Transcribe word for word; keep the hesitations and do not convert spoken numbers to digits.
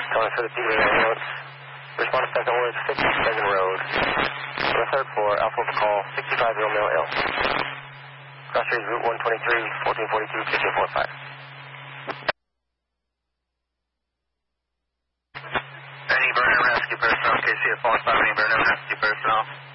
Calling for the P A ambulance. Respond to second word, fifty-second Road. On the third floor, Alpha Alpha call, sixty-five Romeo L. Cross street Route one twenty-three, fourteen forty-two, fifteen forty-five. Any burner rescue personnel, K C F one five, any burner rescue personnel.